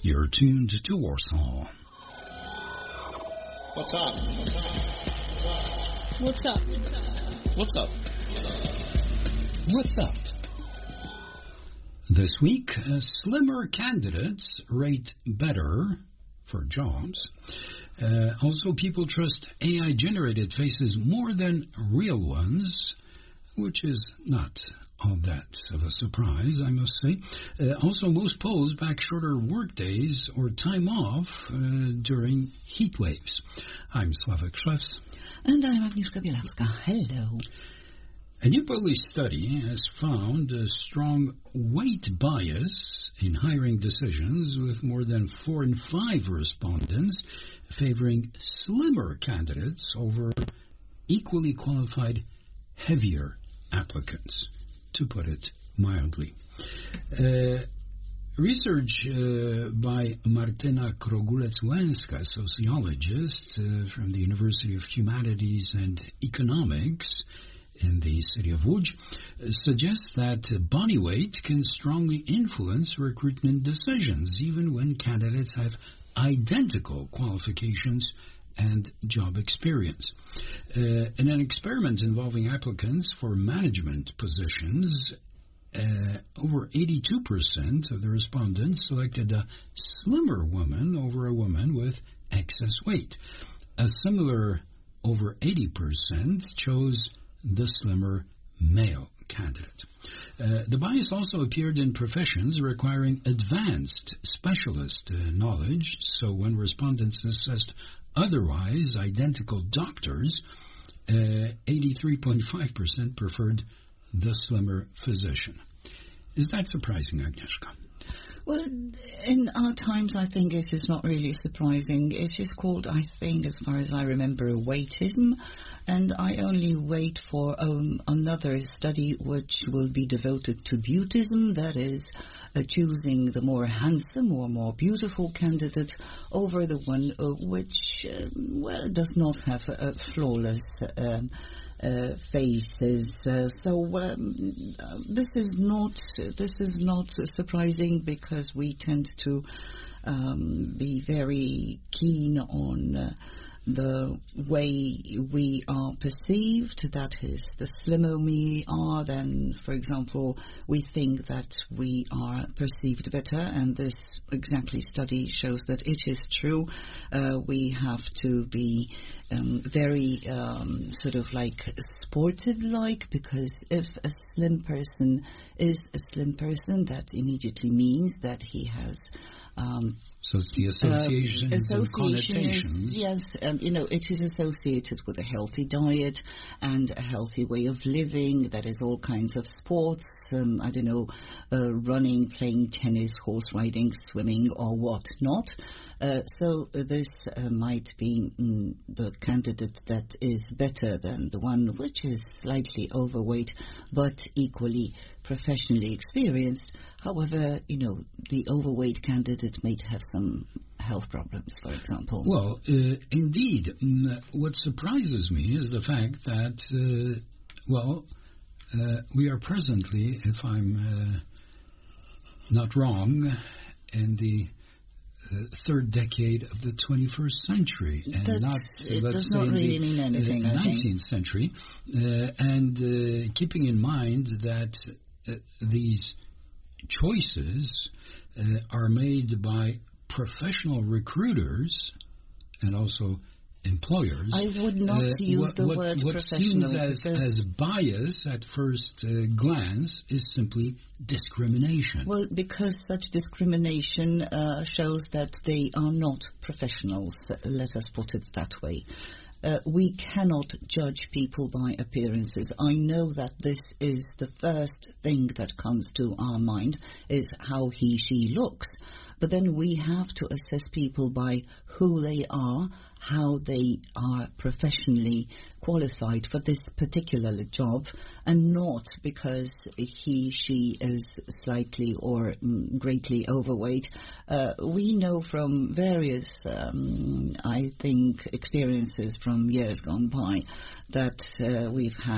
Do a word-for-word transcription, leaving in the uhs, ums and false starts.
You're tuned to Warsaw. What's up? What's up? What's up? What's up? This week, uh, slimmer candidates rate better for jobs. Uh, also, people trust A I-generated faces more than real ones, which is not all that of a surprise, I must say. Uh, also, most polls back shorter work days or time off uh, during heat waves. I'm Sławek Szewc. And I'm Agnieszka Bielawska. Hello. A new Polish study has found a strong weight bias in hiring decisions, with more than four in five respondents favoring slimmer candidates over equally qualified, heavier applicants, to put it mildly. Uh, research uh, by Martyna Krogulec-Łęska, sociologist uh, from the University of Humanities and Economics in the city of Łódź, uh, suggests that uh, body weight can strongly influence recruitment decisions, even when candidates have identical qualifications and job experience. Uh, in an experiment involving applicants for management positions, uh, over eighty-two percent of the respondents selected a slimmer woman over a woman with excess weight. A similar over eighty percent chose the slimmer male candidate. Uh, the bias also appeared in professions requiring advanced specialist uh, knowledge, so when respondents assessed otherwise identical doctors, uh, eighty-three point five percent preferred the slimmer physician. Is that surprising, Agnieszka? Well, in our times, I think it is not really surprising. It is called, I think, as far as I remember, weightism. And I only wait for um, another study which will be devoted to beautism, that is, uh, choosing the more handsome or more beautiful candidate over the one uh, which, uh, well, does not have a, a flawless um Uh, faces. Uh, so um, uh, this is not this is not surprising, because we tend to um, be very keen on uh, the way we are perceived. That is, the slimmer we are, then, for example, we think that we are perceived better, and this exactly study shows that it is true. Uh, we have to be um, very um, sort of like sportive-like, because if a slim person is a slim person, that immediately means that he has Um, so it's the associations uh, and association connotations. Is, yes, um, you know, it is associated with a healthy diet and a healthy way of living. That is all kinds of sports, um, I don't know, uh, running, playing tennis, horse riding, swimming, or what not. Uh, so uh, this uh, might be mm, the candidate that is better than the one which is slightly overweight but equally professionally experienced. However, you know, the overweight candidate may have some health problems, for example. Well, uh, indeed. Mm, what surprises me is the fact that, uh, well, uh, we are presently, if I'm uh, not wrong, in the Uh, third decade of the twenty-first century, and That's, not it let's does say not in really the mean anything, uh, I think. nineteenth century, uh, and uh, keeping in mind that uh, these choices uh, are made by professional recruiters and also employers. I would not uh, use what, the what, word what professional. seems as, as bias at first uh, glance is simply discrimination. Well, because such discrimination uh, shows that they are not professionals, let us put it that way. Uh, we cannot judge people by appearances. I know that this is the first thing that comes to our mind, is how he, she looks. But then we have to assess people by who they are, how they are professionally qualified for this particular job, and not because he, she is slightly or mm, greatly overweight. Uh, we know from various, um, I think, experiences from years gone by that uh, we've had